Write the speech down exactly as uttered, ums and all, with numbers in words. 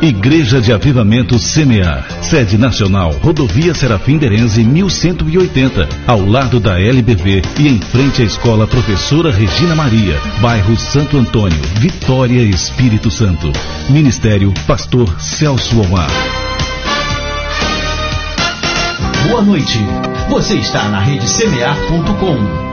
Igreja de Avivamento Semear. Sede nacional, Rodovia Serafim Derenze mil cento e oitenta, ao lado da L B V e em frente à Escola Professora Regina Maria, bairro Santo Antônio, Vitória, Espírito Santo. Ministério Pastor Celso Omar. Boa noite. Você está na rede semear ponto com.